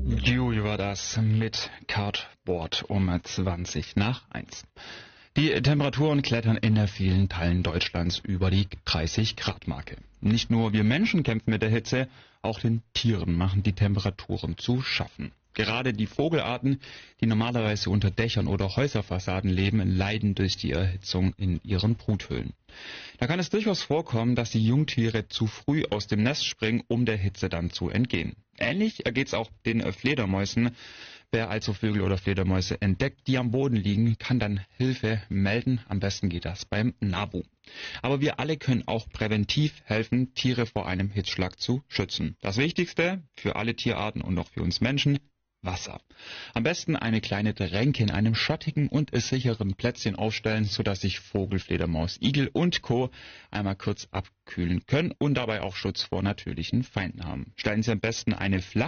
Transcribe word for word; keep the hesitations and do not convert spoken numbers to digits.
Juju war das mit Cardboard um zwanzig nach eins. Die Temperaturen klettern in vielen Teilen Deutschlands über die dreißig Grad Marke. Nicht nur wir Menschen kämpfen mit der Hitze, auch den Tieren machen die Temperaturen zu schaffen. Gerade die Vogelarten, die normalerweise unter Dächern oder Häuserfassaden leben, leiden durch die Erhitzung in ihren Bruthöhlen. Da kann es durchaus vorkommen, dass die Jungtiere zu früh aus dem Nest springen, um der Hitze dann zu entgehen. Ähnlich ergeht es auch den Fledermäusen. Wer also Vögel oder Fledermäuse entdeckt, die am Boden liegen, kann dann Hilfe melden. Am besten geht das beim NABU. Aber wir alle können auch präventiv helfen, Tiere vor einem Hitzschlag zu schützen. Das Wichtigste für alle Tierarten und auch für uns Menschen: Wasser. Am besten eine kleine Tränke in einem schattigen und sicheren Plätzchen aufstellen, sodass sich Vogel, Fledermaus, Igel und Co. einmal kurz abkühlen können und dabei auch Schutz vor natürlichen Feinden haben. Stellen Sie am besten eine flache